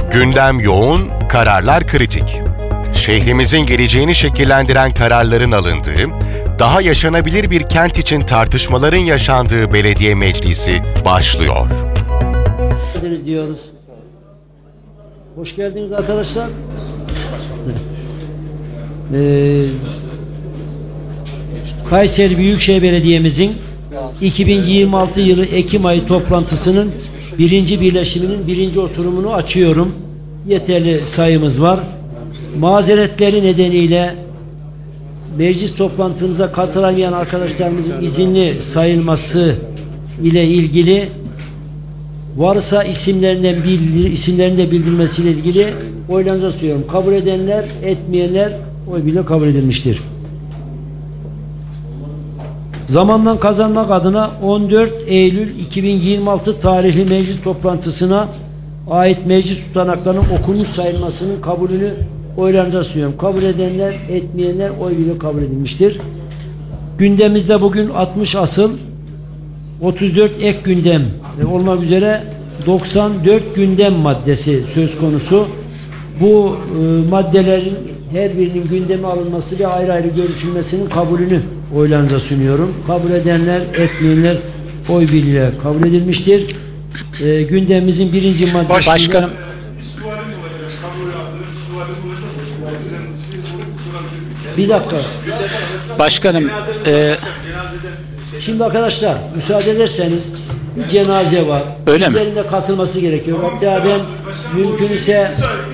Gündem yoğun, kararlar kritik. Şehrimizin geleceğini şekillendiren kararların alındığı, daha yaşanabilir bir kent için tartışmaların yaşandığı belediye meclisi başlıyor. Hoş geldiniz diyoruz. Hoş geldiniz arkadaşlar. Kayseri Büyükşehir Belediye'mizin 2026 yılı Ekim ayı toplantısının birinci birleşiminin birinci oturumunu açıyorum. Yeterli sayımız var. Mazeretleri nedeniyle meclis toplantımıza katılamayan arkadaşlarımızın izinli sayılması ile ilgili varsa isimlerini de bildirmesiyle ilgili oylarınıza sunuyorum. Kabul edenler, etmeyenler oy bile kabul edilmiştir. Zamandan kazanmak adına 14 Eylül 2026 tarihli meclis toplantısına ait meclis tutanaklarının okunmuş sayılmasının kabulünü oylarınıza sunuyorum. Kabul edenler, etmeyenler oy bile kabul edilmiştir. Gündemimizde bugün 60 asıl 34 ek gündem olmak üzere 94 gündem maddesi söz konusu. Bu maddelerin her birinin gündeme alınması ve ayrı ayrı görüşülmesinin kabulünü oylarınıza sunuyorum. Kabul edenler, etmeyenler oy birliğiyle kabul edilmiştir. Gündemimizin birinci maddesi... Başkanım. Bir dakika. Başkanım. Şimdi arkadaşlar müsaade ederseniz bir cenaze var. Öyle mi? Bizlerin de katılması gerekiyor. Hatta ben mümkün ise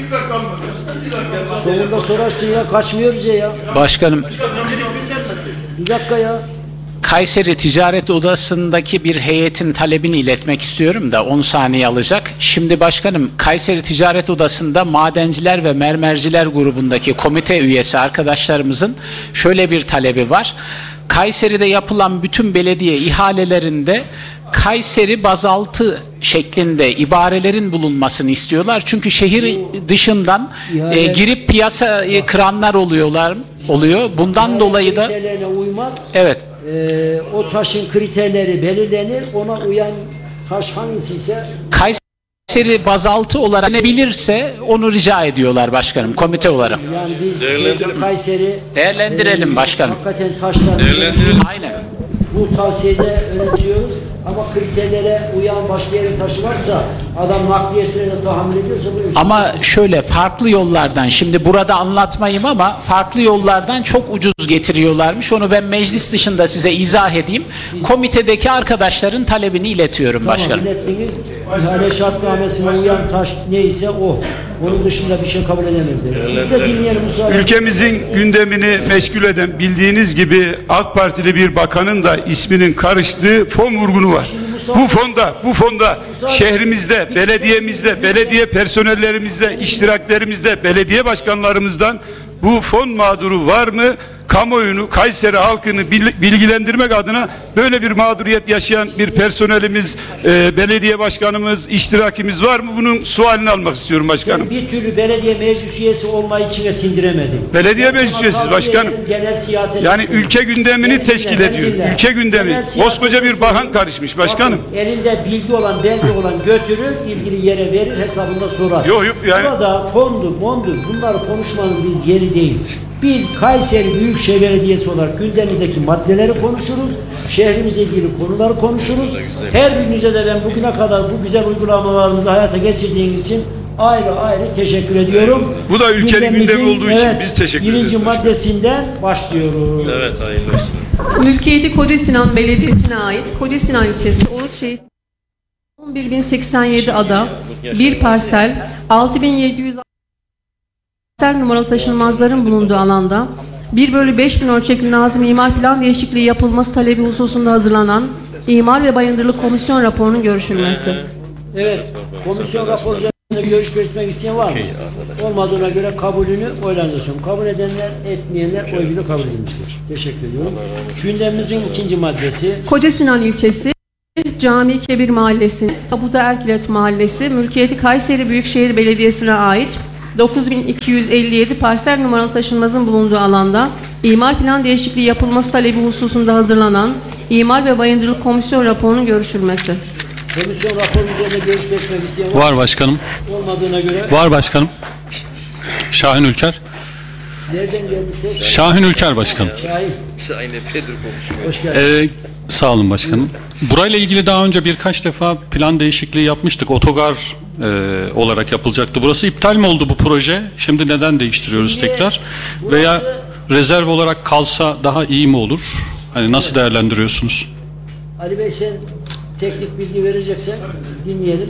sonunda sorarsın ya, kaçmıyor bize ya. Başkanım. Bir dakika ya. Kayseri Ticaret Odası'ndaki bir heyetin talebini iletmek istiyorum da 10 saniye alacak. Şimdi başkanım, Kayseri Ticaret Odası'nda madenciler ve mermerciler grubundaki komite üyesi arkadaşlarımızın şöyle bir talebi var. Kayseri'de yapılan bütün belediye ihalelerinde Kayseri bazaltı şeklinde ibarelerin bulunmasını istiyorlar. Çünkü şehir dışından girip piyasayı kıranlar oluyor. Bundan dolayı da uymaz. evet. O taşın kriterleri belirlenir. Ona uyan taş hangisi ise Kayseri bazaltı olarak ne bilirse onu rica ediyorlar başkanım, komite olarak. Yani biz Kayseri Değerlendirelim başkanım. Hakikaten taşlar Aynen. bu tavsiyede önemsiyoruz. Ama kriterlere uyan başka yerin taşı varsa adam nakliyesine de tahammül ediyorsa buyursun. Ama şöyle farklı yollardan, şimdi burada anlatmayayım ama farklı yollardan çok ucuz getiriyorlarmış. Onu ben meclis dışında size izah edeyim. Komitedeki arkadaşların talebini iletiyorum başkanım. Tamam, ilettiniz. İhale şartnamesine uyan taş neyse o. Onun dışında bir şey kabul edemezler. Siz de dinleyelim müsaade. Ülkemizin gündemini meşgul eden, bildiğiniz gibi AK Partili bir bakanın da isminin karıştığı fon vurgunu var. Bu fonda şehrimizde, belediyemizde, belediye personellerimizde, iştiraklerimizde, belediye başkanlarımızdan bu fon mağduru var mı? Kamuoyunu, Kayseri halkını bilgilendirmek adına böyle bir mağduriyet yaşayan bir personelimiz, belediye başkanımız, iştirakimiz var mı? Bunun sualini almak istiyorum başkanım. Bir türlü belediye meclis üyesi olmayı içine sindiremedim. Belediye meclis üyesi başkanım. Yani ülke gündemini teşkil ediyor. Ülke gündemi. Koskoca bir bakan karışmış başkanım. Bakın, elinde bilgi olan, belge olan götürür, ilgili yere verir, hesabında sorar. Yok yani. Burada fondur, bunları konuşmanın bir yeri değil. Biz Kayseri Büyükşehir Belediyesi olarak gündemimizdeki maddeleri konuşuruz. Şehrimizle ilgili konuları konuşuruz. Her birinize de ben bugüne kadar bu güzel uygulamalarımızı hayata geçirdiğiniz için ayrı teşekkür ediyorum. Bu da ülkenin gündemi olduğu için biz teşekkür ederiz. Birinci maddesinden başlıyoruz. Evet, hayırlı olsun. Mülkiyeti Kocasinan Belediyesi'ne ait Kocasinan ilçesi Olukşehir 11.087 ada, bir parsel, 6.700 parsel numaralı taşınmazların bulunduğu alanda 1/5000 ölçekli Nazım İmar Plan değişikliği yapılması talebi hususunda hazırlanan İmar ve Bayındırlık Komisyon raporunun görüşülmesi. Evet, komisyon raporu üzerinde görüş belirtmek isteyen var mı? Olmadığına göre kabulünü oylarınıza sunuyorum. Kabul edenler, etmeyenler oy bile kabul edilmiştir. Teşekkür ediyorum. Gündemimizin ikinci maddesi. Kocasinan ilçesi Cami Kebir Mahallesi, Tabuda Erkilet Mahallesi, mülkiyeti Kayseri Büyükşehir Belediyesi'ne ait 9257 parsel numaralı taşınmazın bulunduğu alanda imar plan değişikliği yapılması talebi hususunda hazırlanan İmar ve Bayındırlık Komisyon raporunun görüşülmesi. Komisyon raporu üzerinde görüş belirtmek isteyen var. Var başkanım. Olmadığına göre Var başkanım. Şahin Ülker. nereden geldi ses? Şahin Ülker başkanım. Şahin. Hoş geldin. Sağ olun başkanım. Burayla ilgili daha önce birkaç defa plan değişikliği yapmıştık. Otogar olarak yapılacaktı. Burası iptal mi oldu bu proje? Şimdi neden değiştiriyoruz Şimdi tekrar? burası- Veya rezerv olarak kalsa daha iyi mi olur? Hani nasıl değerlendiriyorsunuz? Ali Bey sen teknik bilgi vereceksen dinleyelim.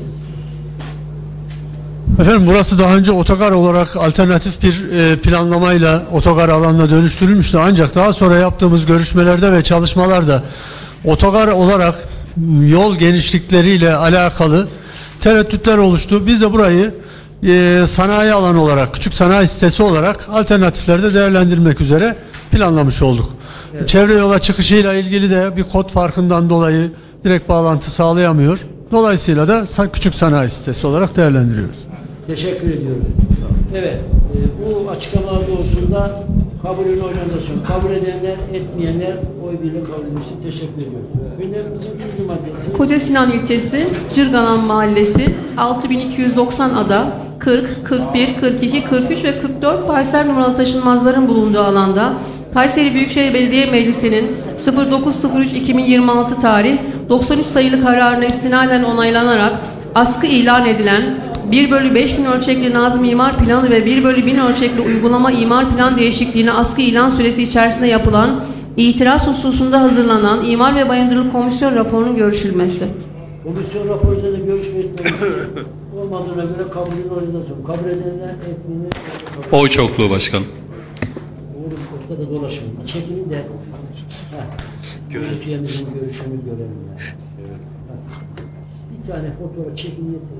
Efendim burası daha önce otogar olarak alternatif bir planlamayla otogar alanına dönüştürülmüştü. Ancak daha sonra yaptığımız görüşmelerde ve çalışmalarda otogar olarak yol genişlikleriyle alakalı tereddütler oluştu. Biz de burayı sanayi alanı olarak, küçük sanayi sitesi olarak alternatiflerde değerlendirmek üzere planlamış olduk. Evet. Çevre yola çıkışıyla ilgili de bir kod farkından dolayı direkt bağlantı sağlayamıyor. Dolayısıyla da küçük sanayi sitesi olarak değerlendiriyoruz. Teşekkür ediyoruz. Evet, bu açıklamalar doğrultusunda kabulün organizasyon kabul edenler, etmeyenler oy birliği kabul edilmiştir. Teşekkür ediyoruz. Gündemimizin 3. maddesi. Kocasinan ilçesi, Cırganan Mahallesi, 6290 ada, 40, 41, 42, 43 ve 44 parsel numaralı taşınmazların bulunduğu alanda Kayseri Büyükşehir Belediye Meclisi'nin 09.03.2026 tarih 93 sayılı kararına istinaden onaylanarak askı ilan edilen 1/5000 ölçekli Nazım İmar Planı ve 1/1000 ölçekli uygulama imar plan değişikliğine askı ilan süresi içerisinde yapılan itiraz hususunda hazırlanan İmar ve Bayındırlık Komisyon raporunun görüşülmesi. Komisyon raporu üzerinde görüş belirtmesi olmadığına göre kabulün organizasyon kabul edenler, etmeyenler Oy çokluğu başkanım. Oğlum ortada dolaşın. Çekilin de görüş üyemizin görüşünü görelim. Yani. Hadi. Bir tane fotoğraf çekin yeter.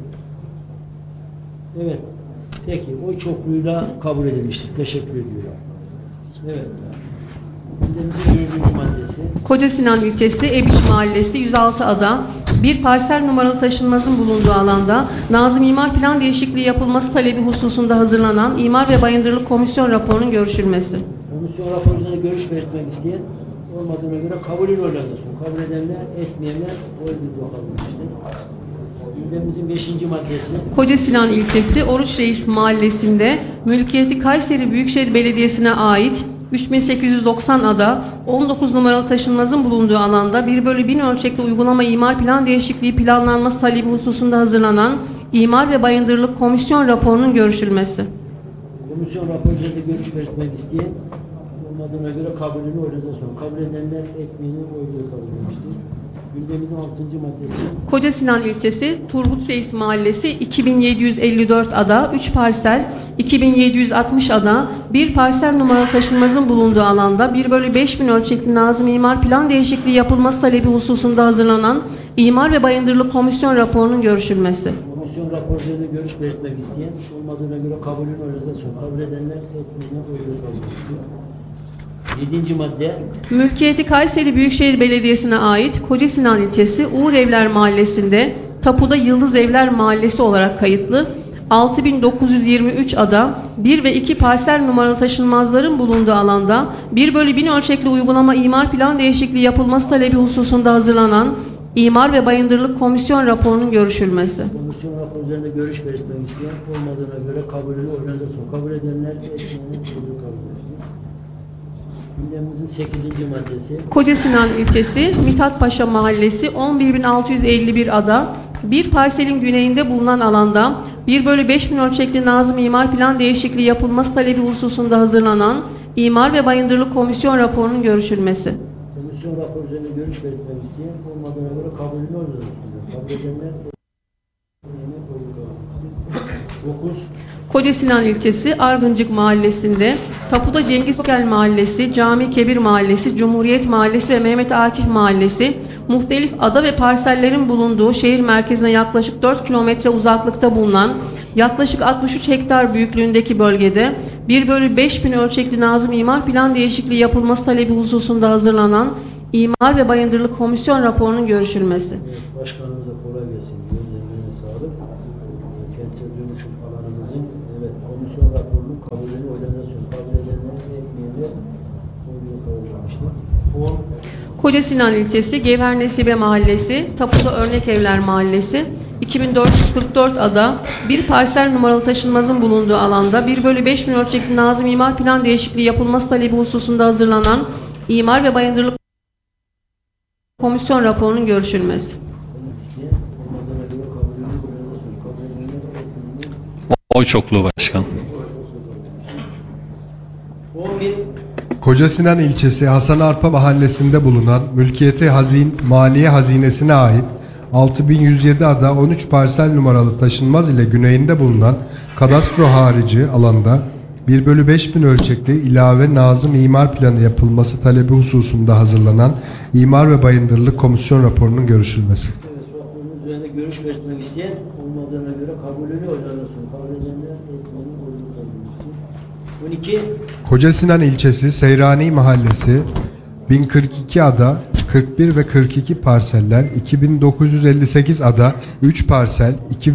Evet. Peki. Oy çokluğuyla kabul edilmiştir. Teşekkür ediyorum. Evet. Gündemimizin 4. maddesi. Kocasinan ilçesi, Ebiş Mahallesi, 106 ada, bir parsel numaralı taşınmazın bulunduğu alanda Nazım İmar Plan değişikliği yapılması talebi hususunda hazırlanan İmar ve Bayındırlık Komisyon raporunun görüşülmesi. Komisyon raporu üzerinde görüş belirtmek isteyen olmadığına göre kabulün organizasyon kabul edenler, etmeyenler oy birliği kabul edilmiştir. Gündemimizin 5. maddesi. Kocasinan ilçesi, Oruç Reis Mahallesi'nde mülkiyeti Kayseri Büyükşehir Belediyesi'ne ait 3890 ada, 19 numaralı taşınmazın bulunduğu alanda 1/1000 ölçekli uygulama imar plan değişikliği planlanması talebi hususunda hazırlanan İmar ve Bayındırlık Komisyon raporunun görüşülmesi. Komisyon raporu üzerinde görüş belirtmek isteyen olmadığına göre kabulünü organizasyon kabul edenler, etmeyenler oy birliği kabul edilmiştir. Gündemimizin 6. maddesi. Kocasinan ilçesi, Turgut Reis Mahallesi, 2754 ada, 3 parsel, 2760 ada, bir parsel numaralı taşınmazın bulunduğu alanda 1/5000 ölçekli Nazım İmar Plan değişikliği yapılması talebi hususunda hazırlanan İmar ve Bayındırlık Komisyon raporunun görüşülmesi. Komisyon raporu üzerinde görüş belirtmek isteyen olmadığına göre kabulünü organizasyon kabul edenler, etmeyenler oy birliği kabul edilmiştir. 7. madde. Mülkiyeti Kayseri Büyükşehir Belediyesi'ne ait Kocasinan ilçesi Uğur Evler Mahallesi'nde tapuda Yıldız Evler Mahallesi olarak kayıtlı 6923 ada, 1 ve 2 parsel numaralı taşınmazların bulunduğu alanda 1/1000 ölçekli uygulama imar plan değişikliği yapılması talebi hususunda hazırlanan İmar ve Bayındırlık Komisyon raporunun görüşülmesi. Komisyon raporu üzerinde görüş belirtmek isteyen olmadığına göre kabulünü organizasyon kabul edenler, etmeyenler oy birliği kabul edilmiştir. Gündemimizin 8. maddesi. Kocasinan ilçesi, Mithat Paşa Mahallesi, 11651 ada, bir parselin güneyinde bulunan alanda 1/5000 ölçekli Nazım İmar Plan değişikliği yapılması talebi hususunda hazırlanan İmar ve Bayındırlık Komisyon raporunun görüşülmesi. Komisyon raporu üzerinde görüş belirtmek isteyen olmadığına göre kabulünü organizasyon kabul edenler, etmeyenler oy birliği kabul edilmiştir. 9. Kocasinan ilçesi, Argıncık Mahallesi'nde tapuda Cengiz Tokel Mahallesi, Cami Kebir Mahallesi, Cumhuriyet Mahallesi ve Mehmet Akif Mahallesi, muhtelif ada ve parsellerin bulunduğu şehir merkezine yaklaşık 4 kilometre uzaklıkta bulunan yaklaşık 63 hektar büyüklüğündeki bölgede 1/5000 ölçekli Nazım İmar Plan değişikliği yapılması talebi hususunda hazırlanan İmar ve Bayındırlık Komisyon raporunun görüşülmesi. Evet, başkanımıza kolay gelsin. Gözlerine sağlık. Kentsel dönüşüm alanımızın komisyon raporunun kabulünü organizasyon kabul edenler, etmeyenler Koca Sinan ilçesi Gevher Nesibe Mahallesi, Tapulu Örnek Evler Mahallesi, 2444 ada, bir parsel numaralı taşınmazın bulunduğu alanda 1/5.000 ölçekli Nazım İmar Plan değişikliği yapılması talebi hususunda hazırlanan İmar ve Bayındırlık Komisyon raporunun görüşülmesi. Oy çokluğu başkanım. Koca Sinan ilçesi Hasan Arpa mahallesinde bulunan mülkiyeti maliye hazinesine ait 6107 ada 13 parsel numaralı taşınmaz ile güneyinde bulunan kadastro harici alanda 1/5.000 ölçekli ilave Nazım İmar Planı yapılması talebi hususunda hazırlanan İmar ve Bayındırlık Komisyon raporunun görüşülmesi. Raporun üzerine görüş belirtmek isteyen olmadığına göre kabulünü oylarla sunuyor. Kabul edenler etmenin oyunu kabul edilmiştir. 12. Koca Sinan ilçesi Seyrani mahallesi 1042 ada 41 ve 42 parseller, 2958 ada 3 parsel,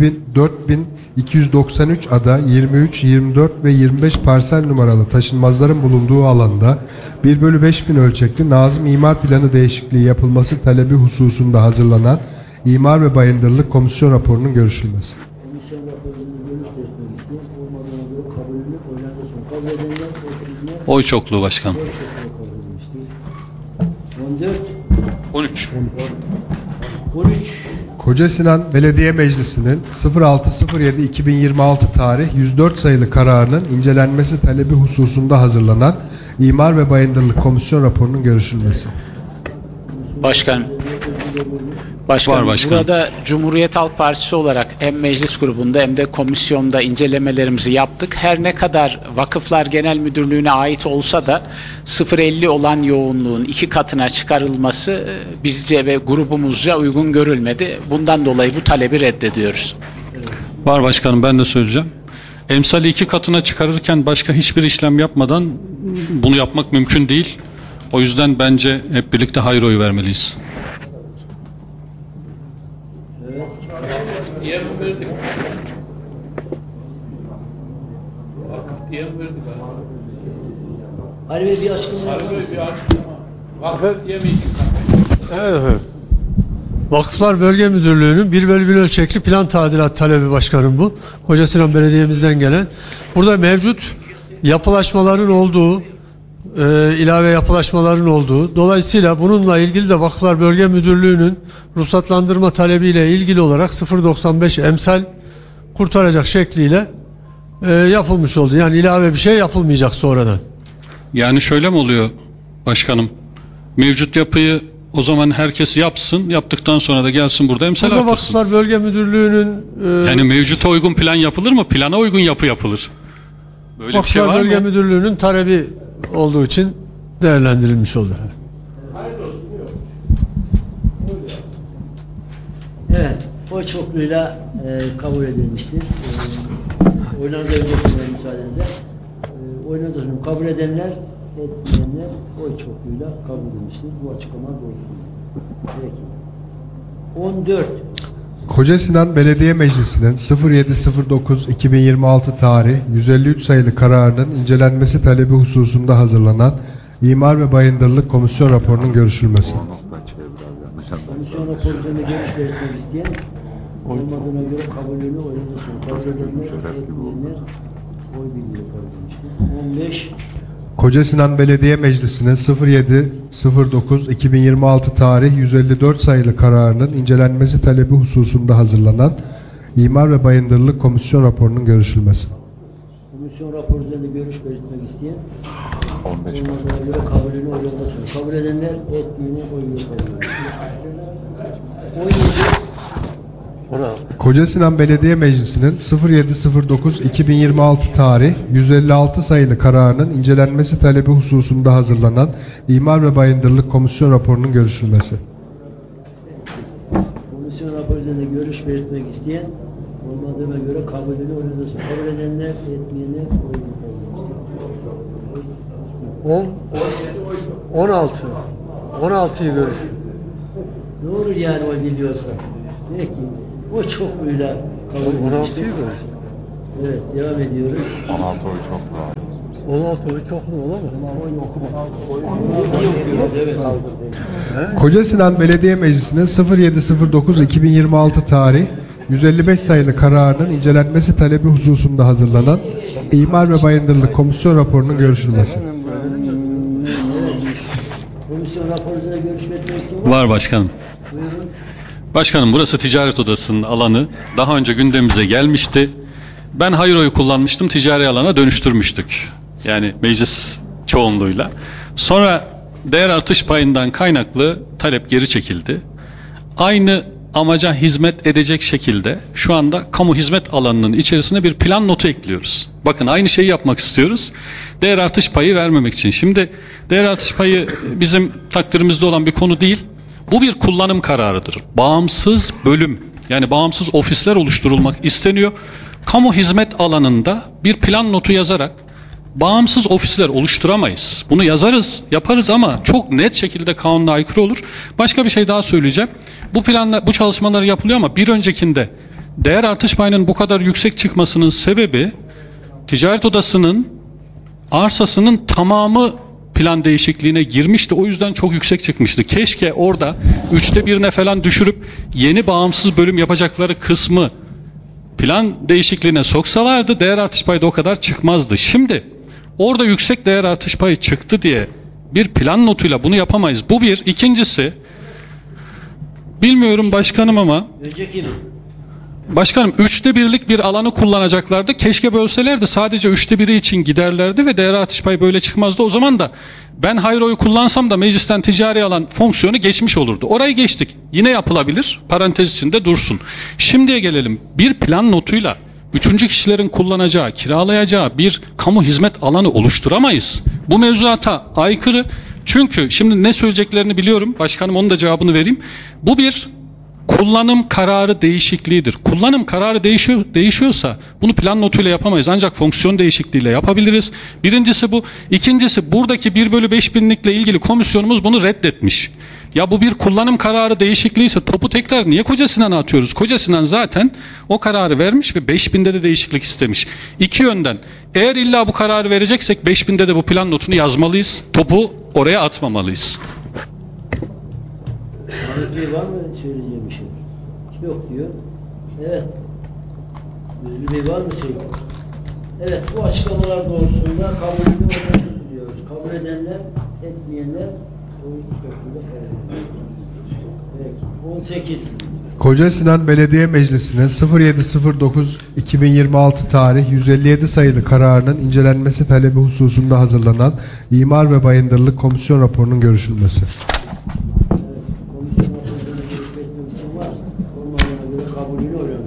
4293 ada 23, 24 ve 25 parsel numaralı taşınmazların bulunduğu alanda 1/5.000 ölçekli Nazım İmar Planı değişikliği yapılması talebi hususunda hazırlanan İmar ve Bayındırlık Komisyon raporunun görüşülmesi. Komisyon raporunu görüş belirtmek isteyen olmadığına göre kabulünü oylarla sunuyor. Kabul edenler etmeyenler Oy çokluğu başkanım. oy çokluğu kabul edilmiştir. 14. 13. 13. Koca Sinan Belediye Meclisi'nin 06.07.2026 tarih 104 sayılı kararının incelenmesi talebi hususunda hazırlanan İmar ve Bayındırlık Komisyon raporunun görüşülmesi. Başkanım, Var başkanım. burada Cumhuriyet Halk Partisi olarak hem meclis grubunda hem de komisyonda incelemelerimizi yaptık. Her ne kadar Vakıflar Genel Müdürlüğü'ne ait olsa da 0.50 olan yoğunluğun 2 katına çıkarılması bizce ve grubumuzca uygun görülmedi. Bundan dolayı bu talebi reddediyoruz. Var başkanım, ben de söyleyeceğim. Emsali 2 katına çıkarırken başka hiçbir işlem yapmadan bunu yapmak mümkün değil. O yüzden bence hep birlikte hayır oyu vermeliyiz. Ali Bey bir açıklama yapar mısınız? Evet. Vakıflar Bölge Müdürlüğü'nün 1/1 ölçekli plan tadilat talebi başkanım bu. Koca Sinan Belediye'mizden gelen. Burada mevcut yapılaşmaların olduğu, ilave yapılaşmaların olduğu. Dolayısıyla bununla ilgili de Vakıflar Bölge Müdürlüğü'nün ruhsatlandırma talebiyle ilgili olarak 0.95 emsal kurtaracak şekliyle yapılmış oldu. Yani ilave bir şey yapılmayacak sonradan. Yani şöyle mi oluyor başkanım? Mevcut yapıyı o zaman herkes yapsın. Yaptıktan sonra da gelsin burada emsal Burada artırsın. Vakıflar Bölge Müdürlüğü'nün Yani mevcuta uygun plan yapılır mı? Plana uygun yapı yapılır. Böyle bir şey Vakıflar var Bölge mı? Müdürlüğü'nün talebi olduğu için değerlendirilmiş oldu. Evet. Oy çokluğuyla kabul edilmiştir. Oylarınıza önce sunayım müsaadenizle. Oylarınıza sunayım. Kabul edenler, etmeyenler oy çokluğuyla kabul edilmiştir. Bu açıklama doğrusu. Peki. 14. Koca Sinan Belediye Meclisi'nin 07.09.2026 tarih 153 sayılı kararının incelenmesi talebi hususunda hazırlanan İmar ve Bayındırlık Komisyon raporunun görüşülmesi. Komisyon raporu üzerinde görüş belirtmek isteyen olmadığına göre kabulünü oylarınıza sunuyor. Kabul edenler, etmeyenler oy birliğiyle kabul edilmiştir. 15. Koca Sinan Belediye Meclisi'nin 07.09.2026 tarih 154 sayılı kararının incelenmesi talebi hususunda hazırlanan İmar ve Bayındırlık Komisyon raporunun görüşülmesi. Komisyon raporu üzerinde görüş belirtmek isteyen olmadığına göre kabulünü oylarınıza sunuyor. Kabul edenler, etmeyeni oy birliğiyle kabul edilmiştir. 17. Koca Sinan Belediye Meclisi'nin 07.09.2026 tarih 156 sayılı kararının incelenmesi talebi hususunda hazırlanan İmar ve Bayındırlık Komisyon raporunun görüşülmesi. Komisyon raporu üzerinde görüş belirtmek isteyen olmadığına göre kabulünü oylarınıza sunuyor. Kabul edenler, etmeyenler oy birliğiyle kabul edilmiştir. 16'yı görüş. Ne olur yani oy biliyorsa. Peki. O çokluğuyla kabul edilmiştir. Evet, devam ediyoruz. 16 16 oy çoklu olamaz. Kocasinan Belediye Meclisi'nin 07.09.2026 tarih 155 sayılı kararının incelenmesi talebi hususunda hazırlanan İmar ve Bayındırlık Komisyon raporunun görüşülmesi. Komisyon raporunda görüşme etmek istiyorum. Var başkanım. Başkanım, burası ticaret odasının alanı. Daha önce gündemimize gelmişti. Ben hayır oyu kullanmıştım, ticari alana dönüştürmüştük. Yani meclis çoğunluğuyla. Sonra değer artış payından kaynaklı talep geri çekildi. Aynı amaca hizmet edecek şekilde şu anda kamu hizmet alanının içerisine bir plan notu ekliyoruz. Bakın, aynı şeyi yapmak istiyoruz. Değer artış payı vermemek için. Şimdi değer artış payı bizim takdirimizde olan bir konu değil. Bu bir kullanım kararıdır. Bağımsız bölüm, yani bağımsız ofisler oluşturulmak isteniyor. Kamu hizmet alanında bir plan notu yazarak bağımsız ofisler oluşturamayız. Bunu yazarız, yaparız ama çok net şekilde kanuna aykırı olur. Başka bir şey daha söyleyeceğim. Bu planla, bu çalışmalar yapılıyor ama bir öncekinde değer artış payının bu kadar yüksek çıkmasının sebebi ticaret odasının arsasının tamamı plan değişikliğine girmişti. O yüzden çok yüksek çıkmıştı. Keşke orada 1/3'üne falan düşürüp yeni bağımsız bölüm yapacakları kısmı plan değişikliğine soksalardı değer artış payı da o kadar çıkmazdı. Şimdi orada yüksek değer artış payı çıktı diye bir plan notuyla bunu yapamayız. Bu bir. İkincisi, bilmiyorum başkanım ama Önceki mi? başkanım 1/3'lik bir alanı kullanacaklardı. Keşke bölselerdi, sadece 1/3 için giderlerdi ve değer artış payı böyle çıkmazdı. O zaman da ben hayır oyu kullansam da meclisten ticari alan fonksiyonu geçmiş olurdu. Orayı geçtik. Yine yapılabilir. Parantez içinde dursun. Şimdiye gelelim. Bir plan notuyla 3. kişilerin kullanacağı, kiralayacağı bir kamu hizmet alanı oluşturamayız. Bu mevzuata aykırı. Çünkü şimdi ne söyleyeceklerini biliyorum. Başkanım, onun da cevabını vereyim. Bu bir kullanım kararı değişikliğidir. Kullanım kararı değişiyorsa bunu plan notuyla yapamayız. Ancak fonksiyon değişikliğiyle yapabiliriz. Birincisi bu. İkincisi, buradaki 1/5000'likle ilgili komisyonumuz bunu reddetmiş. Ya bu bir kullanım kararı değişikliği ise topu tekrar niye Kocasinan'a atıyoruz? Kocasinan zaten o kararı vermiş ve 5000'de de değişiklik istemiş. İki yönden. Eğer illa bu kararı vereceksek 5000'de de bu plan notunu yazmalıyız. Topu oraya atmamalıyız. Ahmet Bey var mı söyleyeceğim bir şey? Yok diyor. Evet. Özgür Bey var mı şey? Evet, bu açıklamalar doğrultusunda kabulünü ortaya sunuyoruz. Kabul edenler, etmeyenler oyun şeklinde karar. Peki. 18. Kocasinan Belediye Meclisi'nin 07.09.2026 tarih 157 sayılı kararının incelenmesi talebi hususunda hazırlanan İmar ve Bayındırlık Komisyon raporunun görüşülmesi. Komisyon raporunda görüşme etmek isteyen var. Onlarına göre kabulünü oynanır.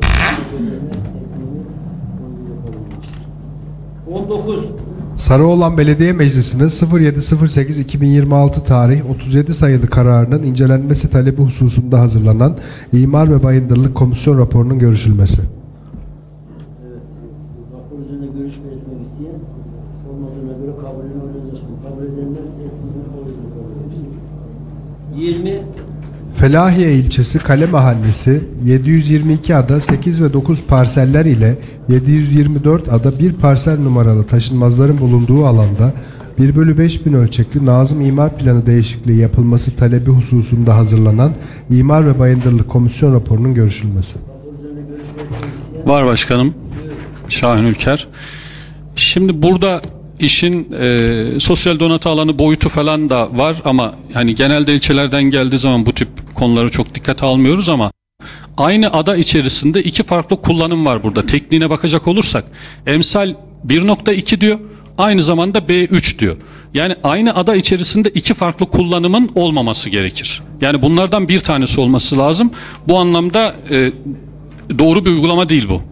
19. Sarıoğlan Belediye Meclisi'nin 07.08.2026 tarih 37 sayılı kararının incelenmesi talebi hususunda hazırlanan İmar ve Bayındırlık Komisyon raporunun görüşülmesi. Evet. Rapor üzerinde görüşme etmek isteyen olmadığına göre kabulünü oynanacak. Kabul edenler etmeyenler oyunu kabul edecek. 20. Felahiye ilçesi Kale Mahallesi 722 ada 8 ve 9 parseller ile 724 ada 1 parsel numaralı taşınmazların bulunduğu alanda 1/5000 ölçekli Nazım İmar Planı değişikliği yapılması talebi hususunda hazırlanan İmar ve Bayındırlık Komisyon raporunun görüşülmesi. Var başkanım. Şahin Ülker. Şimdi burada işin sosyal donatı alanı boyutu falan da var ama hani genelde ilçelerden geldiği zaman bu tip konuları çok dikkate almıyoruz ama aynı ada içerisinde iki farklı kullanım var burada. Tekniğine bakacak olursak emsal 1.2 diyor, aynı zamanda B3 diyor. Yani aynı ada içerisinde iki farklı kullanımın olmaması gerekir. Yani bunlardan bir tanesi olması lazım. Bu anlamda doğru bir uygulama değil bu.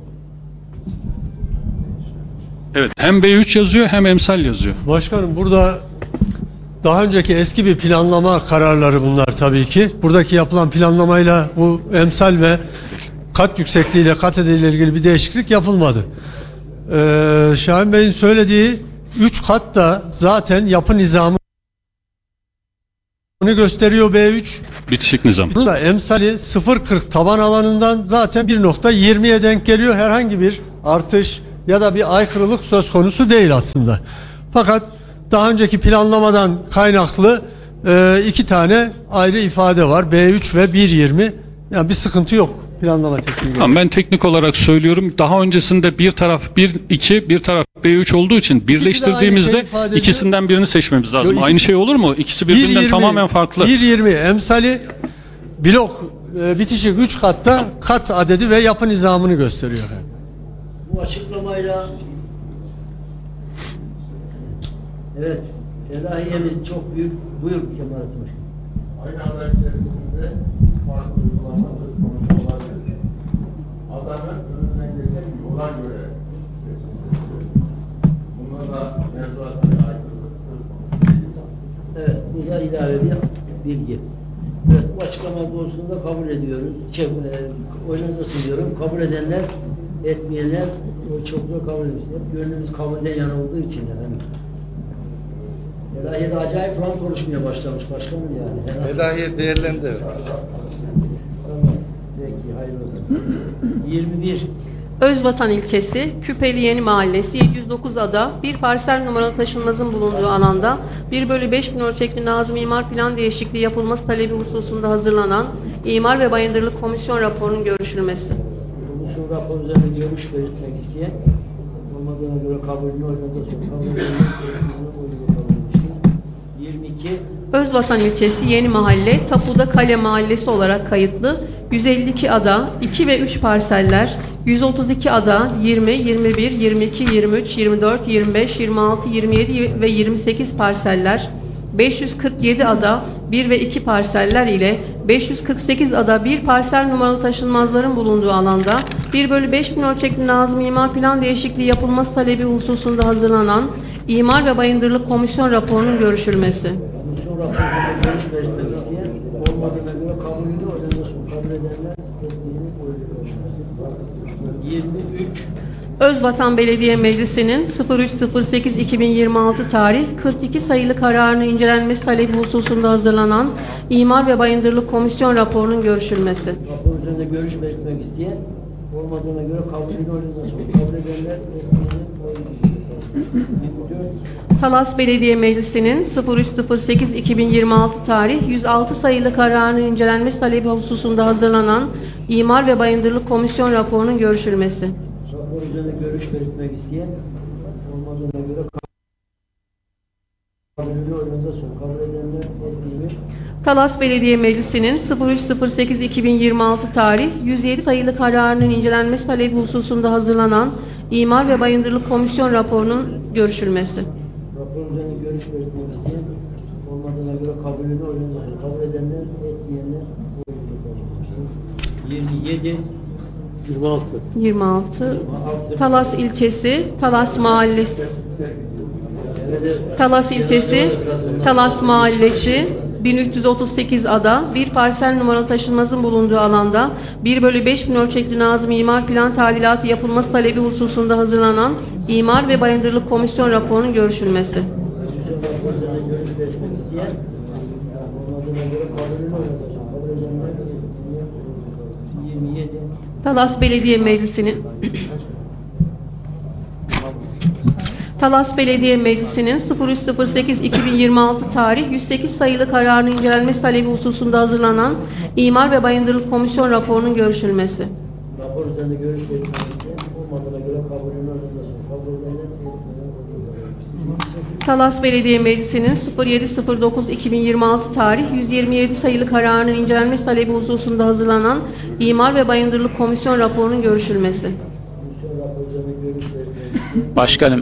Evet, hem B3 yazıyor hem emsal yazıyor. Başkanım, burada daha önceki eski bir planlama kararları bunlar tabii ki. Buradaki yapılan planlamayla bu emsal ve kat yüksekliğiyle kat ederiyle ilgili bir değişiklik yapılmadı. Şahin Bey'in söylediği 3 kat da zaten yapı nizamı gösteriyor B3. Bitişik nizam. Burada emsali 0.40 taban alanından zaten 1.20'ye denk geliyor. Herhangi bir artış ya da bir aykırılık söz konusu değil aslında. Fakat daha önceki planlamadan kaynaklı iki tane ayrı ifade var. B3 ve 1.20. Yani bir sıkıntı yok planlama tekniği. Tamam, ben teknik olarak söylüyorum. Daha öncesinde bir taraf 1.2, bir taraf B3 olduğu için birleştirdiğimizde ikisinden birini seçmemiz lazım. Yok, aynı şey olur mu? İkisi birbirinden tamamen farklı. 1.20 emsali blok bitişik 3 katta kat adedi ve yapı nizamını gösteriyor. Bu açıklamayla evet, felahiyemiz çok büyük. Buyur Kemalettin Başkanım. Aynı aday içerisinde farklı uygulama söz konusu olabilir. Adanın önünden geçen yola göre seçimdir. Bunda da mevzuata bir aykırılık söz konusu değil. Evet, bu da ilave bir bilgi. Evet, bu açıklama doğrusunda kabul ediyoruz. Oyunuza sunuyorum. Kabul edenler, etmeyenler çokluğu kabul ediyoruz. Hep gönlümüz kabulden yana olduğu için yani. Felahiye de acayip rahat konuşmaya başlamış başkanım yani. Felahiye değerlendir. Tamam. Peki, hayırlı olsun. 21. Özvatan ilçesi, Küpeli Yeni Mahallesi, 709 ada, bir parsel numaralı taşınmazın bulunduğu alanda 1/5000 ölçekli Nazım İmar Plan değişikliği yapılması talebi hususunda hazırlanan İmar ve Bayındırlık Komisyon raporunun görüşülmesi. Komisyon raporu üzerinde görüş belirtmek isteyen olmadığına göre kabulünü oyunuza sunuyorum. 22. Özvatan ilçesi Yeni Mahalle, Tapuda Kale Mahallesi olarak kayıtlı 152 ada, 2 ve 3 parseller, 132 ada, 20, 21, 22, 23, 24, 25, 26, 27 ve 28 parseller, 547 ada, 1 ve 2 parseller ile 548 ada bir parsel numaralı taşınmazların bulunduğu alanda 1/5000 ölçekli Nazım İmar Plan değişikliği yapılması talebi hususunda hazırlanan İmar ve Bayındırlık Komisyon raporunun görüşülmesi. Komisyon raporunda görüş belirtmek isteyen olmadığına göre kabulünü oyunuza sunuyorum. Kabul edenler ettiğini oynuyor. 23. Özvatan Belediye Meclisi'nin 03.08.2026 tarih 42 sayılı kararının incelenmesi talebi hususunda hazırlanan İmar ve Bayındırlık Komisyon raporunun görüşülmesi. Rapor üzerinde görüş belirtmek isteyen olmadığına göre kabulünü oyunuza sunuyorum. Kabul edenler ettiğini oynuyor. 24. Talas Belediye Meclisi'nin 03.08.2026 tarih 106 sayılı kararının incelenmesi talebi hususunda hazırlanan İmar ve Bayındırlık Komisyon raporunun görüşülmesi. Rapor üzerinde görüş belirtmek isteyen olmadığına göre kabulünü oyunuza sunuyorum. Kabul edenler ettiğini. Talas Belediye Meclisi'nin 03.08.2026 tarih 107 sayılı kararının incelenmesi talebi hususunda hazırlanan İmar ve Bayındırlık Komisyon raporunun görüşülmesi. Rapor üzerinde görüş belirtmek isteyen olmadığına göre kabulünü oyunuza sunuyorum. Kabul edenler etmeyenler oynuyor. 27. 26. Talas ilçesi, Talas Mahallesi. Talas ilçesi, Talas Mahallesi, 1338 ada, bir parsel numaralı taşınmazın bulunduğu alanda 1/5000 ölçekli Nazım İmar Plan tadilatı yapılması talebi hususunda hazırlanan İmar ve Bayındırlık Komisyon raporunun görüşülmesi. Görüş belirtmek isteyen olmadığına göre kabulünü oyunuza sunuyorum. Kabul edenler 27. Talas Belediye Meclisi'nin Talas Belediye Meclisi'nin 03.08.2026 tarih 108 sayılı kararının incelenmesi talebi hususunda hazırlanan İmar ve Bayındırlık Komisyon raporunun görüşülmesi. Rapor üzerinde görüş belirtmek isteyen olmadığına göre kabulünü oyunuza sunuyorum. Kabul edenler Talas Belediye Meclisi'nin 07.09.2026 tarih 127 sayılı kararının incelenmesi talebi hususunda hazırlanan İmar ve Bayındırlık Komisyon raporunun görüşülmesi. Başkanım,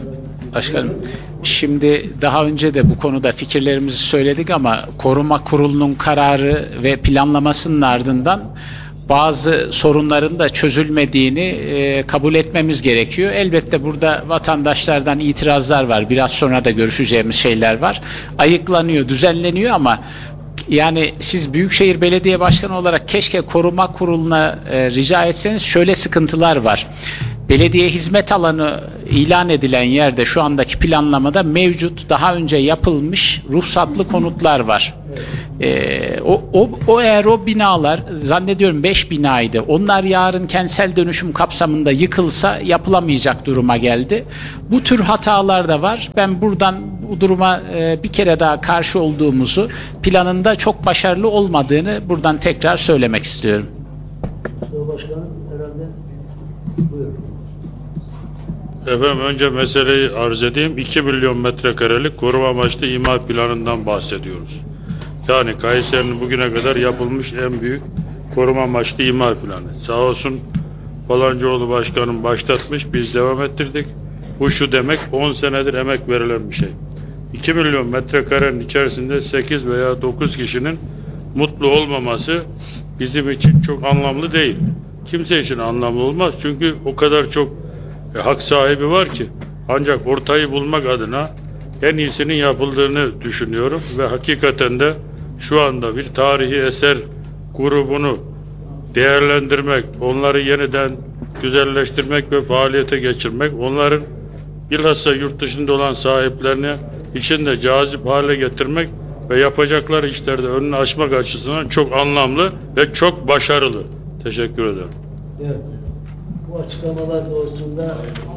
şimdi daha önce de bu konuda fikirlerimizi söyledik ama Koruma Kurulu'nun kararı ve planlamasının ardından bazı sorunların da çözülmediğini kabul etmemiz gerekiyor. Elbette burada vatandaşlardan itirazlar var. Biraz sonra da görüşeceğimiz şeyler var. Ayıklanıyor, düzenleniyor ama yani siz Büyükşehir Belediye Başkanı olarak keşke Koruma Kurulu'na rica etseniz, şöyle sıkıntılar var. Belediye hizmet alanı ilan edilen yerde şu andaki planlamada mevcut daha önce yapılmış ruhsatlı konutlar var. Eğer o binalar, zannediyorum 5 binaydı, onlar yarın kentsel dönüşüm kapsamında yıkılsa yapılamayacak duruma geldi. Bu tür hatalar da var. Ben buradan bu duruma bir kere daha karşı olduğumuzu, planında çok başarılı olmadığını buradan tekrar söylemek istiyorum. Mustafa Başkanım herhalde buyurun. Efendim önce meseleyi arz edeyim. 2 milyon metrekarelik koruma amaçlı imar planından bahsediyoruz. Yani Kayseri'nin bugüne kadar yapılmış en büyük koruma amaçlı imar planı. Sağ olsun Falancıoğlu Başkanım başlatmış, biz devam ettirdik. Bu şu demek, 10 senedir emek verilen bir şey. 2 milyon metrekarenin içerisinde 8 veya 9 kişinin mutlu olmaması bizim için çok anlamlı değil. Kimse için anlamlı olmaz. Çünkü o kadar çok hak sahibi var ki, ancak ortayı bulmak adına en iyisinin yapıldığını düşünüyorum ve hakikaten de şu anda bir tarihi eser grubunu değerlendirmek, onları yeniden güzelleştirmek ve faaliyete geçirmek, onların bilhassa yurt dışında olan sahiplerini içinde cazip hale getirmek ve yapacakları işlerde önünü açmak açısından çok anlamlı ve çok başarılı. Teşekkür ederim. Evet. Bu açıklamalar doğrultusunda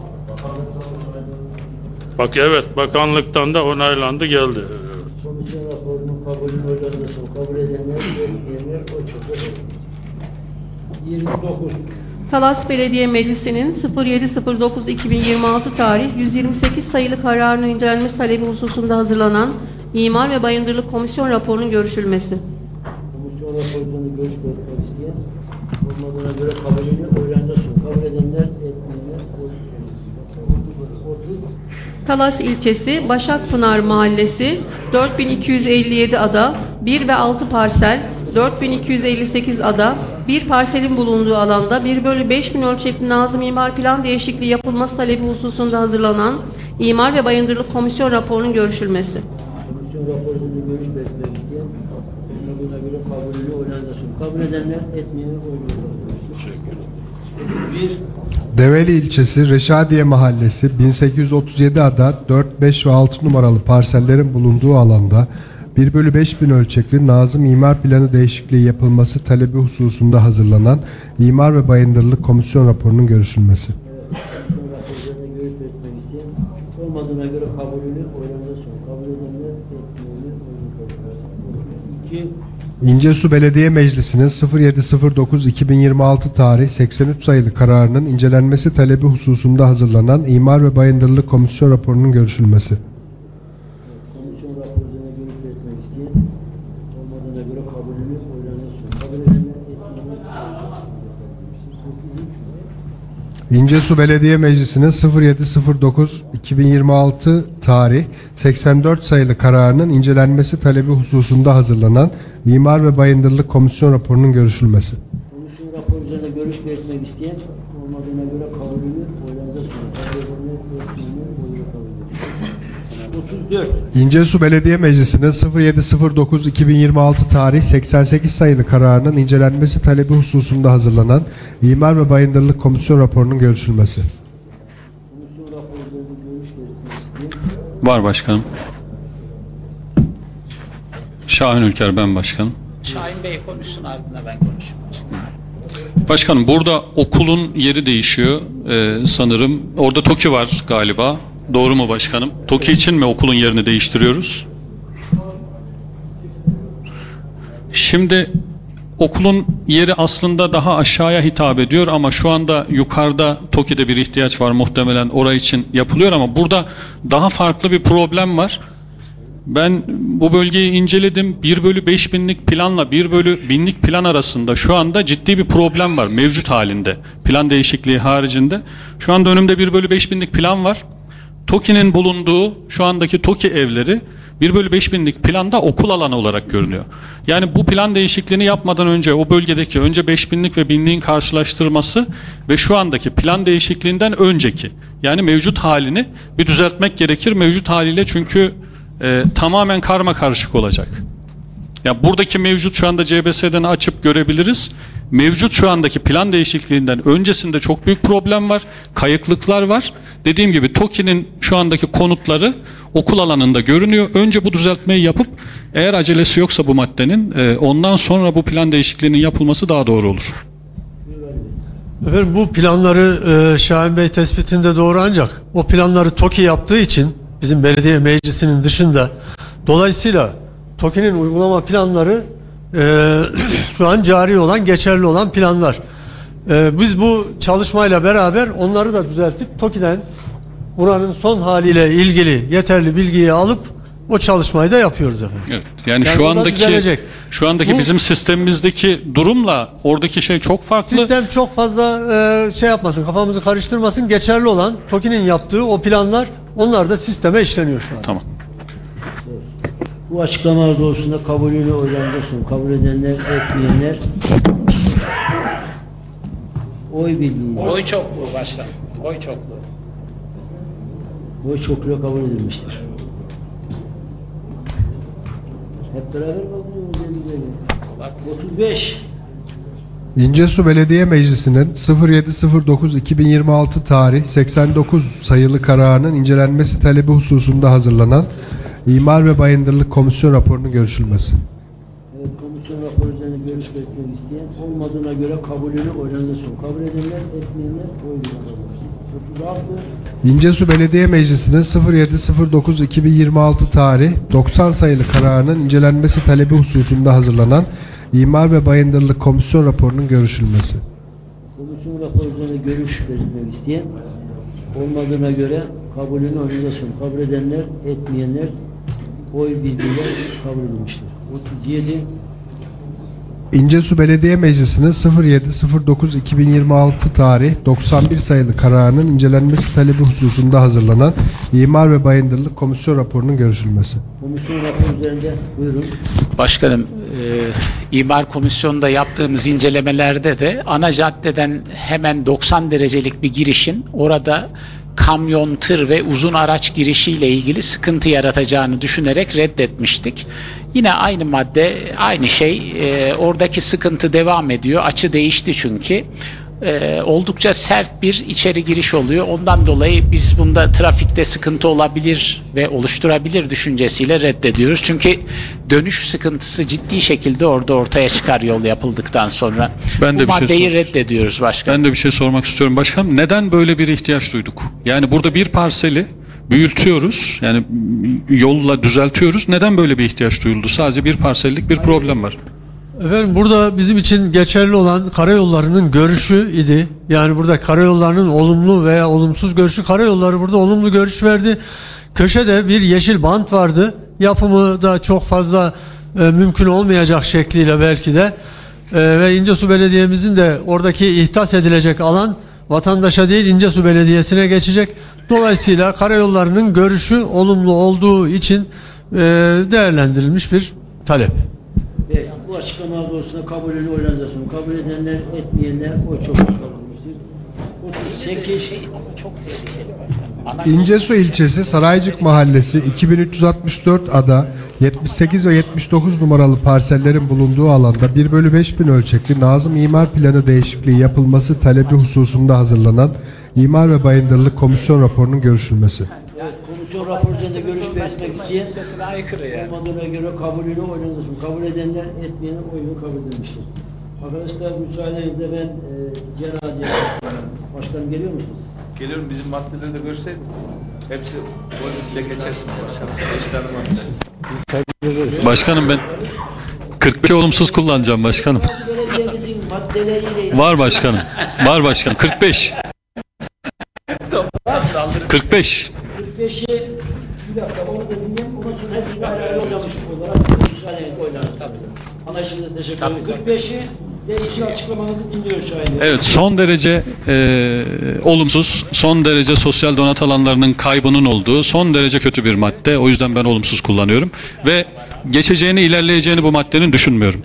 Bak evet, bakanlıktan da onaylandı, geldi. komisyon raporunun kabulünü oylarınızı kabul edenler ve etmeyenler oy çokluğu. 29. Talas Belediye Meclisi'nin 07.09.2026 tarih 128 sayılı kararının incelenmesi talebi hususunda hazırlanan İmar ve Bayındırlık Komisyon raporunun görüşülmesi. Komisyon raporunu görüş belirtmek isteyen olmadığına göre kabulünü oylarınıza sun. Kabul edenler etmeyenler oy çokluğu. 30. Talas ilçesi Başakpınar Mahallesi 4257 ada, 1 ve 6 parsel, 4258 ada, bir parselin bulunduğu alanda 1/5000 ölçekli Nazım İmar Plan değişikliği yapılması talebi hususunda hazırlanan İmar ve Bayındırlık Komisyon raporunun görüşülmesi. Komisyon raporunu görüş belirtmek isteyen olmadığına göre kabulünü oylarınıza sun. Kabul edenler etmeyenler oy çokluğu. 31. Develi ilçesi Reşadiye Mahallesi 1837 ada 4, 5 ve 6 numaralı parsellerin bulunduğu alanda 1/5000 ölçekli Nazım İmar Planı değişikliği yapılması talebi hususunda hazırlanan İmar ve Bayındırlık Komisyon raporunun görüşülmesi. Komisyon raporlarına görüş belirtmek isteyen olmadığına göre kabulünü oylarınıza sun. Kabul edenler etmeyenler oy çokluğu. 2. İncesu Belediye Meclisi'nin 07.09.2026 tarih 83 sayılı kararının incelenmesi talebi hususunda hazırlanan İmar ve Bayındırlık Komisyon raporunun görüşülmesi. Komisyon raporlarına görüş belirtmek isteyen olmadığına göre kabulünü oylarınıza sun. Kabul edenler etmeyenler 43. İncesu Belediye Meclisi'nin 07.09.2026 tarih 84 sayılı kararının incelenmesi talebi hususunda hazırlanan İmar ve Bayındırlık Komisyon raporunun görüşülmesi. Komisyon raporu üzerinde görüş belirtmek isteyen olmadığına göre kabulünü oylarınıza sun. Kabul edenler etmeyenler oyla kabul edilir. 34. İncesu Belediye Meclisi'nin 07.09.2026 tarih 88 sayılı kararının incelenmesi talebi hususunda hazırlanan İmar ve Bayındırlık Komisyon raporunun görüşülmesi. Komisyon raporu üzerinde görüş belirtmek isteyen Var başkanım. Şahin Ülker ben başkanım. Şahin Bey konuşsun, ardından ben konuşayım. Başkanım burada okulun yeri değişiyor sanırım. Orada TOKİ var galiba. Doğru mu başkanım? TOKİ için mi okulun yerini değiştiriyoruz? Şimdi okulun yeri aslında daha aşağıya hitap ediyor ama şu anda yukarıda TOKİ'de bir ihtiyaç var, muhtemelen orası için yapılıyor ama burada daha farklı bir problem var. Ben bu bölgeyi inceledim. 1/5000'lik planla 1/1000'lik plan arasında şu anda ciddi bir problem var mevcut halinde. Plan değişikliği haricinde. Şu anda önümde 1/5000'lik plan var. TOKİ'nin bulunduğu şu andaki TOKİ evleri 1/5000'lik planda okul alanı olarak görünüyor. Yani bu plan değişikliğini yapmadan önce o bölgedeki önce 5000'lik ve 1000'liğin karşılaştırması ve şu andaki plan değişikliğinden önceki yani mevcut halini bir düzeltmek gerekir. Mevcut haliyle çünkü tamamen karmakarışık olacak. Ya buradaki mevcut şu anda CBS'den açıp görebiliriz. Mevcut şu andaki plan değişikliğinden öncesinde çok büyük problem var. Kayıklıklar var. Dediğim gibi TOKİ'nin şu andaki konutları okul alanında görünüyor. Önce bu düzeltmeyi yapıp eğer acelesi yoksa bu maddenin ondan sonra bu plan değişikliğinin yapılması daha doğru olur. Efendim bu planları Şahin Bey tespitinde doğru, ancak o planları TOKİ yaptığı için bizim belediye meclisinin dışında, dolayısıyla TOKİ'nin uygulama planları şu an cari olan, geçerli olan planlar. Biz bu çalışmayla beraber onları da düzeltip TOKİ'den buranın son haliyle ilgili yeterli bilgiyi alıp o çalışmayı da yapıyoruz efendim. Evet. Yani şu andaki bizim sistemimizdeki durumla oradaki şey çok farklı. Sistem çok fazla şey yapmasın, kafamızı karıştırmasın. Geçerli olan TOKİ'nin yaptığı o planlar, onlar da sisteme işleniyor şu an. Tamam. Bu açıklamalar doğrusunda kabulünü oylarınıza sunun. Kabul edenler, etmeyenler oy birliği. Oy çokluğu başkanım. Oy çokluğu. Oy çokluğu kabul edilmiştir. Hep beraber bakıyoruz. 35. İncesu Belediye Meclisi'nin 07.09.2026 tarih 89 sayılı kararının incelenmesi talebi hususunda hazırlanan İmar ve Bayındırlık Komisyon raporunun görüşülmesi. Evet, komisyon raporu üzerinde görüş belirtmek isteyen, olmadığına göre kabulünü oylarınıza sunun. Kabul edenler, etmeyenler oy birliği. 36. İncesu Belediye Meclisi'nin 07.09.2026 tarih 90 sayılı kararının incelenmesi talebi hususunda hazırlanan İmar ve Bayındırlık Komisyon raporunun görüşülmesi. Komisyon raporu üzerinde görüş belirtmek isteyen, olmadığına göre kabulünü oylarınıza sunun. Kabul edenler, etmeyenler oy birliğiyle kabul edilmiştir. 37. İncesu Belediye Meclisi'nin 07.09.2026 tarih 91 sayılı kararının incelenmesi talebi hususunda hazırlanan İmar ve Bayındırlık Komisyon raporunun görüşülmesi. Komisyon raporu üzerinde buyurun. Başkanım, İmar Komisyonu'nda yaptığımız incelemelerde de ana caddeden hemen 90 derecelik bir girişin orada kamyon, tır ve uzun araç girişiyle ilgili sıkıntı yaratacağını düşünerek reddetmiştik. Yine aynı madde, aynı şey, oradaki sıkıntı devam ediyor. Açı değişti çünkü. Oldukça sert bir içeri giriş oluyor. Ondan dolayı biz bunda trafikte sıkıntı olabilir ve oluşturabilir düşüncesiyle reddediyoruz. Çünkü dönüş sıkıntısı ciddi şekilde orada ortaya çıkar yol yapıldıktan sonra. Ben de bu maddeyi reddediyoruz başkanım. Ben de bir şey sormak istiyorum başkanım. Neden böyle bir ihtiyaç duyduk? Yani burada bir parseli büyütüyoruz, yani yolla düzeltiyoruz. Neden böyle bir ihtiyaç duyuldu? Sadece bir parsellik bir problem var. Efendim burada bizim için geçerli olan karayollarının görüşü idi. Yani burada karayollarının olumlu veya olumsuz görüşü, karayolları burada olumlu görüş verdi. Köşede bir yeşil bant vardı. Yapımı da çok fazla mümkün olmayacak şekliyle belki de. Ve İncesu Belediye'mizin de oradaki ihtas edilecek alan vatandaşa değil İncesu Belediyesi'ne geçecek. Dolayısıyla karayollarının görüşü olumlu olduğu için değerlendirilmiş bir talep. Evet, bu açıklamalar doğrusunda kabulünü oylarınıza sunun. Kabul edenler, etmeyenler oy çokluğu kabul edilmiştir. 38. İncesu ilçesi Saraycık Mahallesi 2364 ada 78 ve 79 numaralı parsellerin bulunduğu alanda 1/5000 ölçekli Nazım İmar Planı değişikliği yapılması talebi hususunda hazırlanan İmar ve Bayındırlık Komisyon raporunun görüşülmesi. Evet, komisyon raporu üzerinde görüş belirtmek isteyen, olmadığına göre kabulünü oylarınıza sunun. Kabul edenler, etmeyenler oyunu kabul edilmiştir. Arkadaşlar müsaadenizle ben cenazeye başkanım geliyor musunuz? Geliyorum, bizim maddeleri de görseydin. Hepsi oy bile geçersin başkanım. Başkanım ben 45 olumsuz kullanacağım başkanım. Belediyemizin maddeleriyle Var başkanım. Var başkanım. 45. 45. 45'i bir dakika onu da dinleyelim. Ondan sonra hep bir ayrı oynamış olarak müsaadenizle oynarız. Tabii. Anlaşıldı, teşekkür ederim. 45'i ve ilgili açıklamanızı dinliyoruz Şahin Bey. Evet, son derece olumsuz, son derece sosyal donat alanlarının kaybının olduğu son derece kötü bir madde. O yüzden ben olumsuz kullanıyorum ve geçeceğini, ilerleyeceğini bu maddenin düşünmüyorum.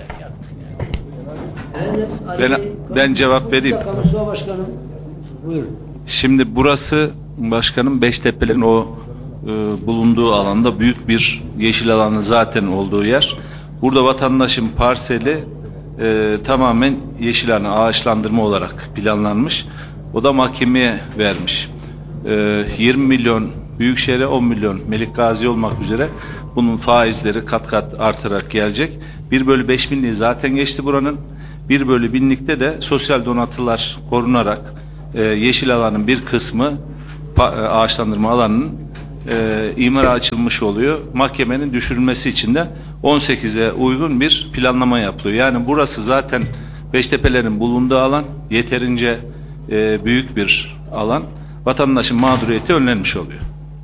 Ben cevap vereyim. Mustafa Başkanım, buyurun. Şimdi burası başkanım Beştepe'lerin o bulunduğu alanda büyük bir yeşil alanı zaten olduğu yer. Burada vatandaşın parseli tamamen yeşil alanı ağaçlandırma olarak planlanmış. O da mahkemeye vermiş. 20 milyon Büyükşehir'e 10 milyon, Melikgazi olmak üzere bunun faizleri kat kat artarak gelecek. 1/5.000'liği zaten geçti buranın. 1/1000'likte de sosyal donatılar korunarak yeşil alanın bir kısmı ağaçlandırma alanının imara açılmış oluyor. Mahkemenin düşürülmesi için de 18'e uygun bir planlama yapılıyor. Yani burası zaten Beştepe'lerin bulunduğu alan, yeterince büyük bir alan. Vatandaşın mağduriyeti önlenmiş oluyor.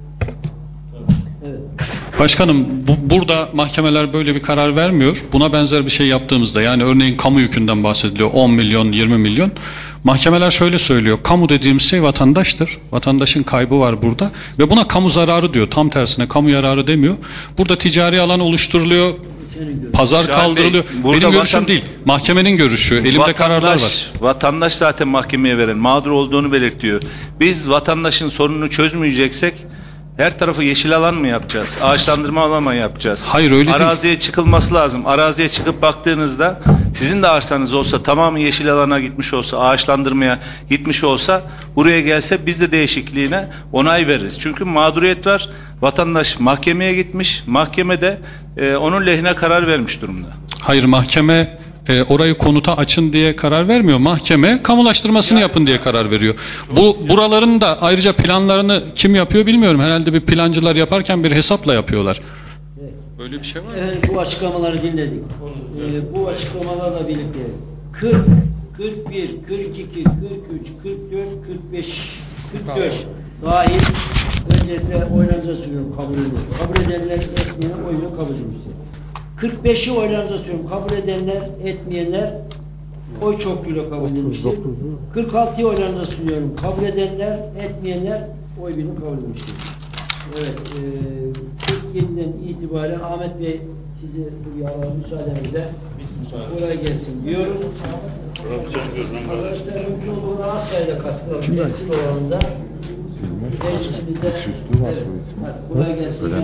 Başkanım burada mahkemeler böyle bir karar vermiyor. Buna benzer bir şey yaptığımızda, yani örneğin kamu yükünden bahsediliyor, 10 milyon 20 milyon. Mahkemeler şöyle söylüyor: kamu dediğimiz şey vatandaştır. Vatandaşın kaybı var burada ve buna kamu zararı diyor. Tam tersine kamu yararı demiyor. Burada ticari alan oluşturuluyor. Pazar kaldırılıyor. Benim görüşüm değil. Mahkemenin görüşü. Elimde kararlar var. Vatandaş zaten mahkemeye veren, mağdur olduğunu belirtiyor. Biz vatandaşın sorununu çözmeyeceksek her tarafı yeşil alan mı yapacağız? Ağaçlandırma alan mı yapacağız? Hayır, öyle değil. Araziye çıkılması lazım. Araziye çıkıp baktığınızda sizin de arsanız olsa, tamamı yeşil alana gitmiş olsa, ağaçlandırmaya gitmiş olsa, buraya gelse biz de değişikliğine onay veririz. Çünkü mağduriyet var. Vatandaş mahkemeye gitmiş. Mahkemede onun lehine karar vermiş durumda. Hayır, mahkeme orayı konuta açın diye karar vermiyor. Mahkeme kamulaştırmasını yapın diye karar veriyor. Buraların da ayrıca planlarını kim yapıyor bilmiyorum. Herhalde bir plancılar yaparken bir hesapla yapıyorlar. Böyle bir şey var mı? Bu açıklamaları dinledik. Bu açıklamalarla birlikte 40, 41, 42, 43, 44, 45, 44 dahil öncelikle oylarınıza sunuyorum kabulünü. Kabul edenler, etmeyenler oyunu kabul edilmiştir. 45'i oylarınıza sunuyorum. Kabul edenler, etmeyenler oy çokluğuyla kabul edilmiştir. 46'yı oylarınıza sunuyorum. Kabul edenler, etmeyenler oy birliğiyle kabul edilmiştir. Evet, 47'den itibaren Ahmet Bey sizi buraya alalım müsaadenizle. Kolay gelsin diyoruz. Arkadaşlar mümkün olduğuna az sayıda katkıları temsil olanında meclisimizde kolay gelsin.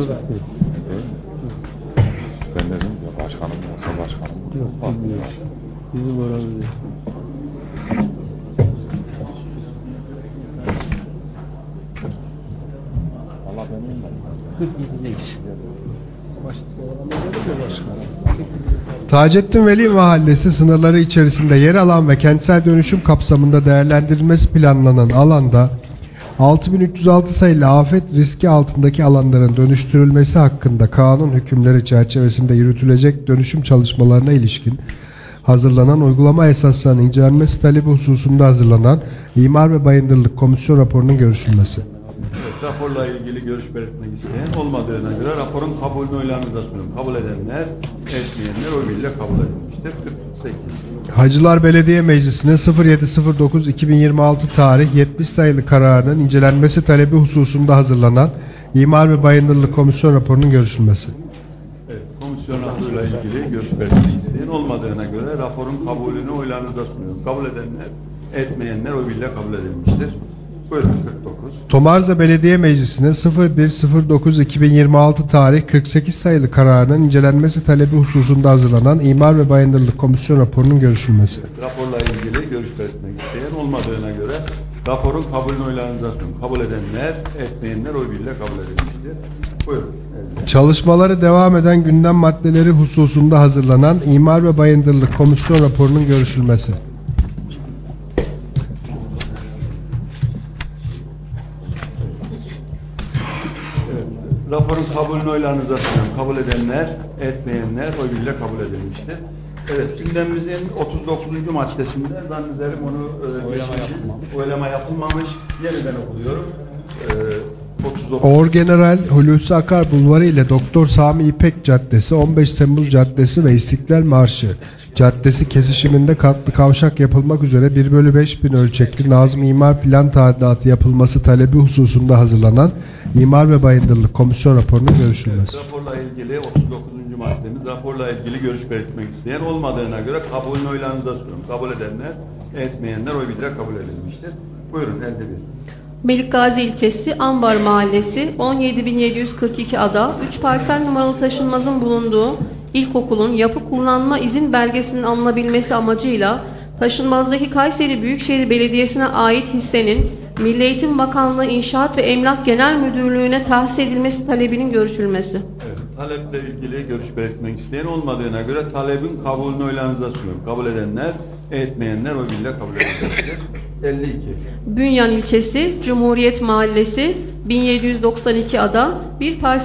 Ben dedim ya başkanım olsa başkanım. Yok, bizim orada değil. Allah benim de. Taceddin Veli Mahallesi sınırları içerisinde yer alan ve kentsel dönüşüm kapsamında değerlendirilmesi planlanan alanda 6306 sayılı afet riski altındaki alanların dönüştürülmesi hakkında kanun hükümleri çerçevesinde yürütülecek dönüşüm çalışmalarına ilişkin hazırlanan uygulama esaslarının incelenmesi talebi hususunda hazırlanan İmar ve Bayındırlık Komisyon raporunun görüşülmesi. Evet, raporla ilgili görüş belirtmek isteyen olmadığına göre raporun kabulünü oylarınıza sunuyorum. Kabul edenler, etmeyenler oy birliğiyle kabul edilmiştir. 48. Hacılar Belediye Meclisi'ne 07.09.2026 tarih 70 sayılı kararının incelenmesi talebi hususunda hazırlanan İmar ve Bayındırlık Komisyon raporunun görüşülmesi. Evet, komisyon raporuyla ilgili görüş belirtmek isteyen olmadığına göre raporun kabulünü oylarınıza sunuyorum. Kabul edenler, etmeyenler oy birliğiyle kabul edilmiştir. Buyurun 49. Tomarza Belediye Meclisi'ne 01.09.2026 tarih 48 sayılı kararının incelenmesi talebi hususunda hazırlanan İmar ve Bayındırlık Komisyon raporunun görüşülmesi. Raporla ilgili görüş belirtmek isteyen olmadığına göre raporun kabulünü oylarınıza sunuyorum. Kabul edenler, etmeyenler oy birliğiyle kabul edilmiştir. Buyurun. Evet. Çalışmaları devam eden gündem maddeleri hususunda hazırlanan İmar ve Bayındırlık Komisyon raporunun görüşülmesi. Raporun kabulünü oylarınıza sunuyorum. Kabul edenler, etmeyenler oy birliğiyle kabul edilmiştir. Evet, gündemimizin 39. maddesinde zannederim onu oylama yapılmamış. Yeniden okuluyorum. 39. Orgeneral Hulusi Akar Bulvarı ile Doktor Sami İpek Caddesi, 15 Temmuz Caddesi ve İstiklal Marşı Caddesi kesişiminde katlı kavşak yapılmak üzere 1/5000 ölçekli Nazım İmar Plan tadilatı yapılması talebi hususunda hazırlanan İmar ve Bayındırlık Komisyon raporunun görüşülmesi. Evet, raporla ilgili 39. maddemiz, raporla ilgili görüş belirtmek isteyen olmadığına göre kabulünü oylarınıza sunuyorum. Kabul edenler, etmeyenler oy birliğiyle kabul edilmiştir. Buyurun 51. Melikgazi ilçesi Ambar Mahallesi 17.742 ada 3 parsel numaralı taşınmazın bulunduğu ilkokulun yapı kullanma izin belgesinin alınabilmesi amacıyla taşınmazdaki Kayseri Büyükşehir Belediyesi'ne ait hissenin Milli Eğitim Bakanlığı İnşaat ve Emlak Genel Müdürlüğü'ne tahsis edilmesi talebinin görüşülmesi. Evet, taleple ilgili görüş belirtmek isteyen olmadığına göre talebin kabulünü oylarınıza sunuyorum. Kabul edenler, etmeyenler oy birliğiyle kabul edilecektir. 52. Bünyan ilçesi, Cumhuriyet Mahallesi, 1792 ada, bir parsel